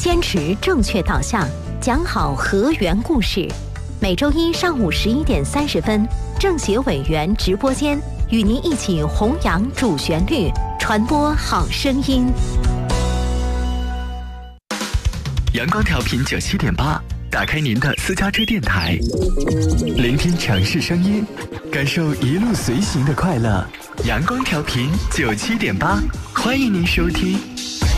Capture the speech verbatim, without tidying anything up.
坚持正确导向，讲好河源故事。每周一上午十一点三十分，政协委员直播间与您一起弘扬主旋律，传播好声音。 阳光调频九七点八，打开您的私家车电台，聆听城市声音，感受一路随行的快乐。阳光调频九七点八，欢迎您收听。